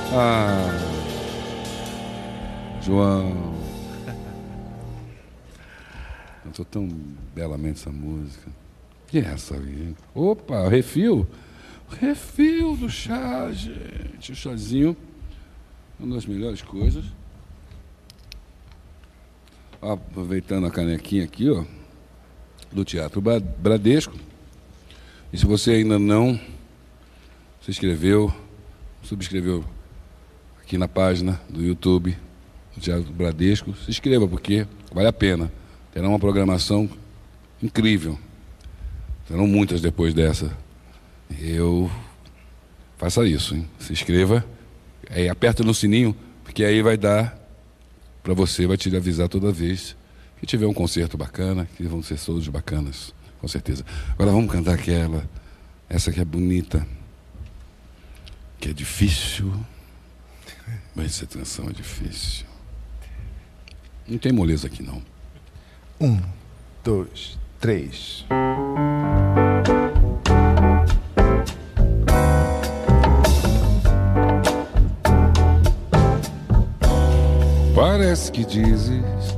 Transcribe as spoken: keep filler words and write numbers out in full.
Ah, João. Cantou tão belamente essa música. Que é essa aí? Opa, o refil. O refil do chá, gente. O chazinho. Uma das melhores coisas. Ó, aproveitando a canequinha aqui, ó. Do Teatro Bradesco. E se você ainda não se inscreveu, subscreveu aqui na página do YouTube do Teatro Bradesco, se inscreva, porque vale a pena. Terá uma programação incrível. Terão muitas depois dessa. Eu faça isso, hein? Se inscreva, aí aperta no sininho, porque aí vai dar para você, vai te avisar toda vez que tiver um concerto bacana, que vão ser todos bacanas, com certeza. Agora vamos cantar aquela, essa que é bonita, que é difícil, mas essa canção é difícil. Não tem moleza aqui, não. Um, dois, três. Parece que dizes